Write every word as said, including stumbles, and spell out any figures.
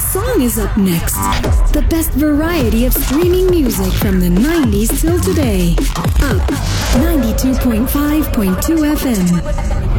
song is up next? The best variety of streaming music from the nineties till today. Up ninety-two point five point two F M.